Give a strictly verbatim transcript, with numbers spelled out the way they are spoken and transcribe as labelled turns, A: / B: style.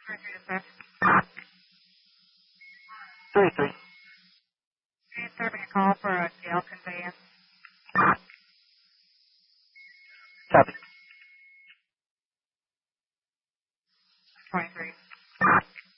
A: Three three.
B: Serving a call for a jail conveyance.
A: Copy.